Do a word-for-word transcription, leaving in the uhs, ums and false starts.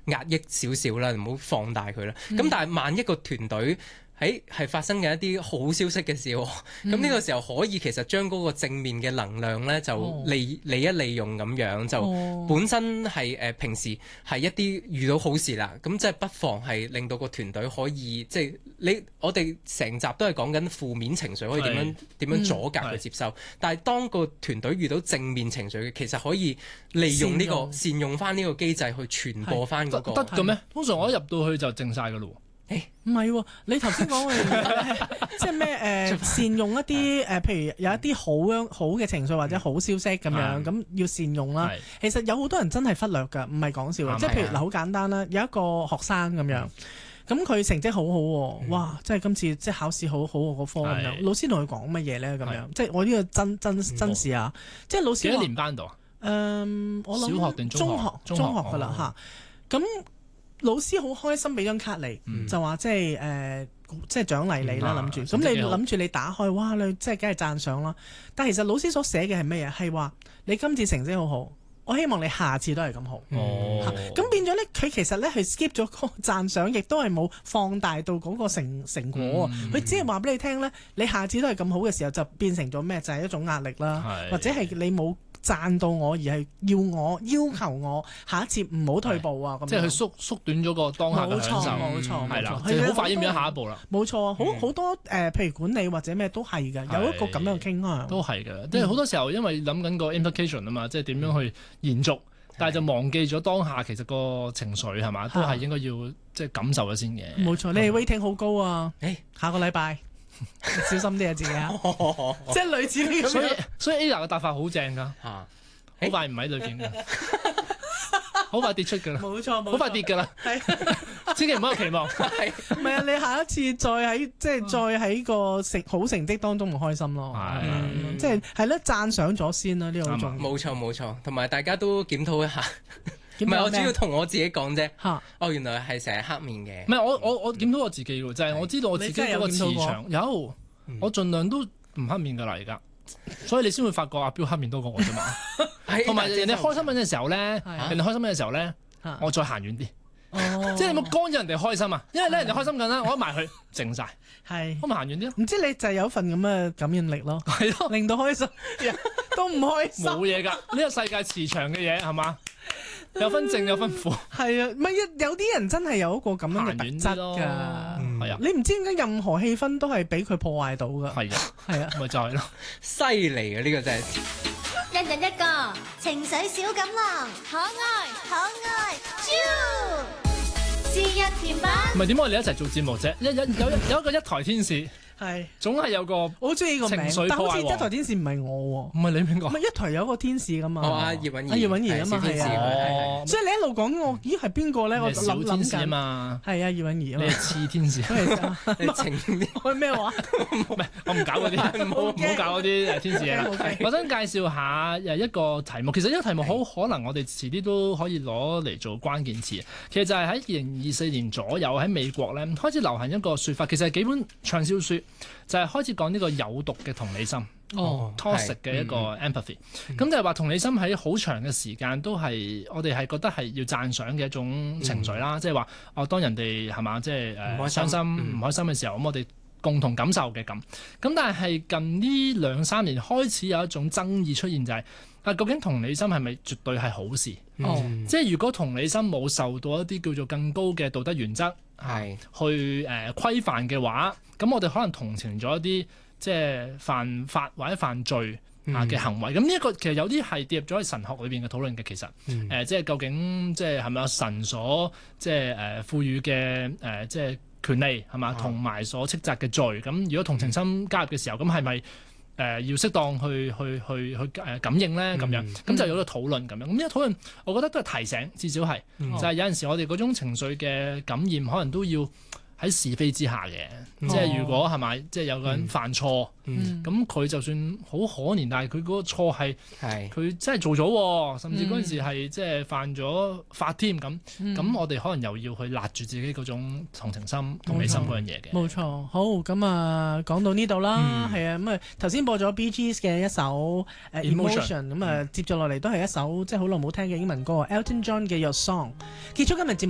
壓抑少少啦，唔好放大佢啦。咁、 嗯、 但係萬一個團隊喺係發生嘅一啲好消息嘅時候，咁呢、嗯、個時候可以其實將嗰個正面嘅能量咧就利利一利用咁樣，就本身係誒、呃、平時係一啲遇到好事啦，咁即係不妨係令到個團隊可以即係你我哋成集都係講緊負面情緒可以點樣點樣阻隔佢接收，嗯、但係當個團隊遇到正面情緒嘅，其實可以利用呢、呢個善用，善用翻呢個機制去傳播翻嗰個得嘅咩？通常我一入到去就靜晒㗎咯。 誒唔係喎，你頭先講嘅即係咩誒善用一啲誒、呃，譬如有一啲好好嘅情緒或者好消息咁樣，咁、嗯、要善用啦。其實有好多人真係忽略㗎，唔係講笑嘅。即係譬如嗱，好簡單啦，有一個學生咁樣，咁佢成績好好喎，嗯、哇！即係今次即係考試好好嗰科咁樣，老師同佢講乜嘢咧？咁樣即係我呢個真真真事啊！即係老師幾多年班度啊？誒、 嗯，我諗小學定中學？ 中學㗎啦嚇，咁。老師好開心俾張卡你，嗯、就話即係誒，即係獎勵你啦，諗住。咁你諗住你打開，哇！你即係梗係讚賞啦。但係其實老師所寫嘅係咩嘢？係話你今次成績好好，我希望你下次都係咁好。哦，咁變咗咧，佢其實咧係 skip 咗個讚賞，亦都係冇放大到嗰個成成果。佢、嗯、只係話俾你聽咧，你下次都係咁好嘅時候，就變成咗咩？就係、是、一種壓力啦，或者係你冇讚到我，而係要我要求我下一次唔好退步啊！咁即係佢縮縮短咗個當下嘅享受， 冇錯， 係啦，即係好快已經變咗下一步啦。 冇錯，好好多誒，譬如管理或者咩都係嘅，有一個咁樣嘅傾向， 都係嘅。即係好多時候因為諗緊個 implication 啊嘛，即係點樣去延續，但係就忘記咗當下其實個情緒係嘛，都係應該要即係感受咗先嘅。冇錯，你哋 waiting 好高啊！誒，下個禮拜。小心啲啊，自己啊，即係類似呢個。 所以所以 Ada 嘅答法好正噶，好快唔喺裏邊嘅，好快跌出噶啦， 冇錯， 好快跌噶啦，千祈唔好有期望。 係，唔係啊？你下一次再喺即係再喺個成好成績當中唔開心咯，即係係咧讚賞咗先啦，呢個好重要。 冇錯冇錯，同埋大家都檢討一下。唔係，我主要同我自己講啫。哦，原來係成日黑面嘅。 唔係，我我我檢討我自己喎，就係我知道我自己嗰個磁場有，我盡量都唔黑面㗎啦而家，所以你先會發覺阿標黑面多過我啫嘛。同埋人哋開心緊嘅時候咧，人哋開心緊嘅時候咧，我再行遠啲。即係你冇干擾人哋開心啊，因為咧人哋開心緊啦，我一埋去靜晒，係，我咪行遠啲咯。 唔知你就係有份咁嘅感染力咯，係咯，令到開心都唔開心。 冇嘢㗎，呢個世界磁場嘅嘢係嘛？有分正有分負， 係啊，唔係有啲人真係有一個咁樣嘅特質㗎，係啊、嗯，你唔知點解任何氣氛都係俾佢破壞到㗎，係啊，係啊，咪就係咯， 犀利啊！呢個真係一人一個情緒小錦囊，可愛可愛豬，是日甜品。 唔係點解我哋一齊做節目啫？一有有有一個一台天使。係，總係有個我好中意個名，但好似一台天使唔係我喎， 唔係你邊個？ 唔係一台有個天使噶嘛？ 哦，阿葉韻儀， 阿葉韻儀啊嘛，係啊，所以你一路講我，咦係邊個咧？我諗諗緊啊嘛， 係啊，葉韻儀啊嘛， 你係次天使， 你情開咩話？ 唔係，我唔搞嗰啲，唔好唔好搞嗰啲誒天使嘢啦。我想介紹下誒一個題目，其實呢個題目好可能我哋遲啲都可以攞嚟做關鍵詞。其實就係喺二零二四年左右喺美國咧開始流行一個説法，其實係幾本暢銷書。就係開始講呢個有毒嘅同理心，哦 toxic 嘅一個 empathy，咁就係話同理心喺好長嘅時間都係我哋係覺得係要讚賞嘅一種情緒啦，即係話哦，當人哋係嘛，即係誒傷心唔開心嘅時候，咁我哋共同感受嘅咁。咁但係近呢兩三年開始有一種爭議出現，就係啊，究竟同理心係咪絕對係好事？哦，即係如果同理心冇受到一啲叫做更高嘅道德原則係去誒規範嘅話，咁我哋可能同情咗一啲即係犯法或者犯罪啊嘅行為。咁呢一個其實有啲係跌入咗喺神學裏邊嘅討論嘅。其實誒、嗯呃，即係究竟即係係咪有神所即係誒賦予嘅誒即係權利係嘛，同埋所斥責嘅罪。咁如果同情心加入嘅時候，咁係咪？誒、呃、要適當去去去去誒感應咧咁樣，咁、嗯、就有個討論咁樣。咁呢個討論，我覺得都係提醒，至少係，嗯、就係有陣時我哋嗰種情緒嘅感染，可能都要喺是非之下嘅。嗯、即係如果係咪，即係有個人犯錯，咁佢、嗯、就算好可憐，但係佢嗰個錯係佢真係做咗，甚至嗰陣時係即係犯咗法添咁。咁、嗯、我哋可能又要去勒住自己嗰種同情心、同理心嗰樣嘢嘅。 冇錯，好咁啊，講到呢度啦，係、嗯、啊，咁啊頭先播咗 Bee Gees 嘅一首誒 Emotion，咁啊接住落嚟都係一首即係好耐冇聽嘅英文歌 Elton John 嘅 Your Song，結束今日節目。